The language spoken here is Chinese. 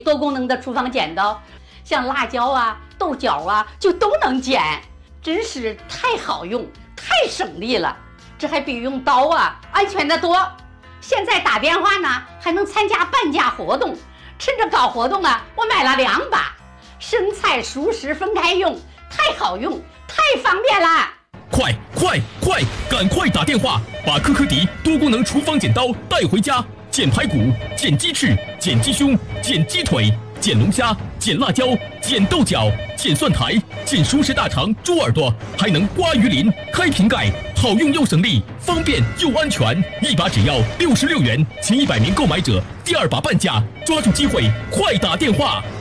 多功能的厨房剪刀，像辣椒啊、豆角啊，就都能剪，真是太好用、太省力了。这还比用刀啊安全得多。现在打电话呢，还能参加半价活动。趁着搞活动啊，我买了2把，生菜熟食分开用，太好用，太方便了。 快，赶快打电话，把科科迪多功能厨房剪刀带回家，剪排骨、剪鸡翅、剪鸡胸、剪鸡腿、剪龙虾、剪辣椒、剪豆角、剪蒜苔、剪熟食大肠、猪耳朵，还能刮鱼鳞、开瓶盖，好用又省力，方便又安全。一把只要66元，前100名购买者第2把半价，抓住机会，快打电话！